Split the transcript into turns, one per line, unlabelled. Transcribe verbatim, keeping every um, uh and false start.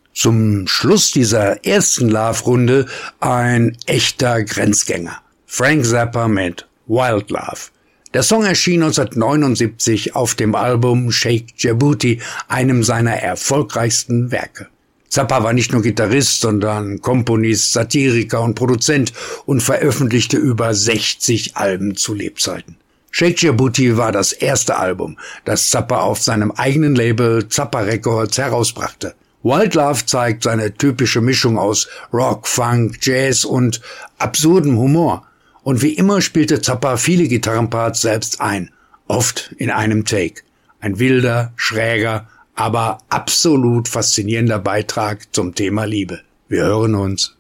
Zum Schluss dieser ersten Love-Runde ein echter Grenzgänger. Frank Zappa mit Wild Love. Der Song erschien neunzehnhundertneunundsiebzig auf dem Album Shake Your Booty, einem seiner erfolgreichsten Werke. Zappa war nicht nur Gitarrist, sondern Komponist, Satiriker und Produzent und veröffentlichte über sechzig Alben zu Lebzeiten. Shake Your Booty war das erste Album, das Zappa auf seinem eigenen Label Zappa Records herausbrachte. Wild Love zeigt seine typische Mischung aus Rock, Funk, Jazz und absurdem Humor. Und wie immer spielte Zappa viele Gitarrenparts selbst ein, oft in einem Take. Ein wilder, schräger, aber absolut faszinierender Beitrag zum Thema Liebe. Wir hören uns.